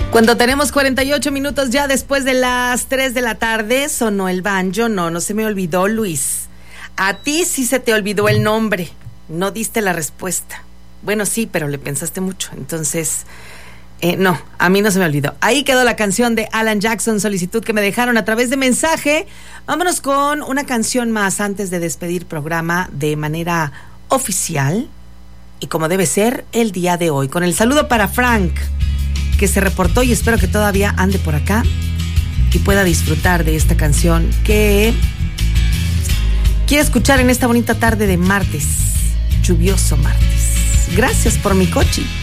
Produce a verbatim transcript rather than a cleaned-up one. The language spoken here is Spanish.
Cuando tenemos cuarenta y ocho minutos ya después de las tres de la tarde, sonó el banjo. No, no se me olvidó, Luis. A ti sí se te olvidó el nombre. No diste la respuesta. Bueno, sí, pero le pensaste mucho. Entonces, eh, no, a mí no se me olvidó. Ahí quedó la canción de Alan Jackson, solicitud que me dejaron a través de mensaje. Vámonos con una canción más antes de despedir programa de manera oficial y como debe ser el día de hoy. Con el saludo para Frank, que se reportó y espero que todavía ande por acá y pueda disfrutar de esta canción que quiere escuchar en esta bonita tarde de martes, lluvioso martes. Gracias por mi coche.